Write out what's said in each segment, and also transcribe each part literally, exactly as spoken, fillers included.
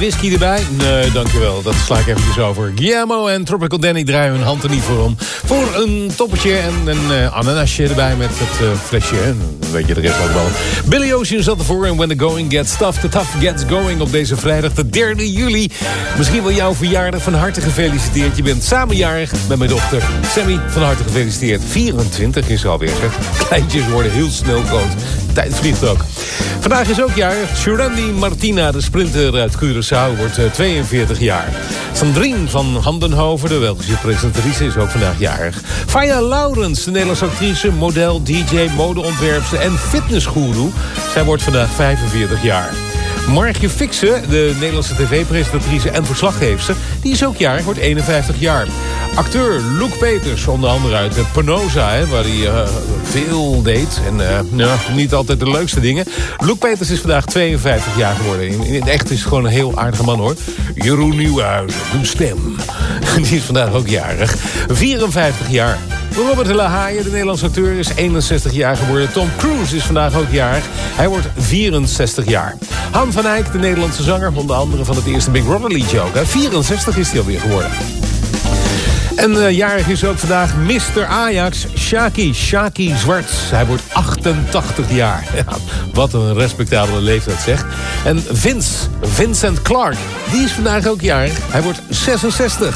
whisky erbij? Nee, dankjewel. Dat sla ik eventjes over. Guillermo en Tropical Danny draaien hun hand er niet voor om. Voor een toppetje en een uh, ananasje erbij met het uh, flesje. Dan weet je de rest ook wel. Billy Ocean zat ervoor en When the Going Gets Tough. The Tough Gets Going op deze vrijdag de derde juli. Misschien wel jouw verjaardag. Van harte gefeliciteerd. Je bent samenjarig met mijn dochter Sammy. Van harte gefeliciteerd. vierentwintig is ze alweer. Zeg. Kleintjes worden heel snel groot. Tijd vliegt ook. Vandaag is ook jaar. Shurandi Martina, de sprinter uit Curaçao, wordt uh, tweeënveertig jaar. Sandrine van Handenhoven, de Belgische presentatrice, is ook vandaag jarig. Faya Laurens, de Nederlandse actrice, model, D J, modeontwerpster en fitnessgoeroe. Zij wordt vandaag vijfenveertig jaar. Margje Fixen, de Nederlandse tv-presentatrice en verslaggeefster, die is ook jarig, wordt eenenvijftig jaar. Acteur Luc Peters, onder andere uit Penosa, hè, waar hij uh, veel deed. En uh, nou, niet altijd de leukste dingen. Luc Peters is vandaag tweeënvijftig jaar geworden. In, in het echt is het gewoon een heel aardige man, hoor. Jeroen Nieuwhuizen, de stem. Die is vandaag ook jarig. vierenvijftig jaar. Robert de La Haye, de Nederlandse acteur, is eenenzestig jaar geworden. Tom Cruise is vandaag ook jarig. Hij wordt vierenzestig jaar. Han van Eyck, de Nederlandse zanger, onder andere van het eerste Big Brother liedje ook. Hè. vierenzestig is hij alweer geworden. En uh, jarig is ook vandaag mister Ajax, Shaki, Shaki Zwarts. Hij wordt achtentachtig jaar. Ja, wat een respectabele leeftijd, zeg. En Vince, Vincent Clark, die is vandaag ook jarig. Hij wordt zesenzestig.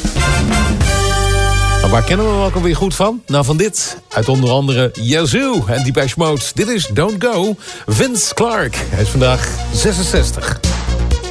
Maar waar kennen we hem ook alweer goed van? Nou, van dit. Uit onder andere Yazoo en Depeche Mode. Dit is Don't Go. Vince Clark. Hij is vandaag zesenzestig.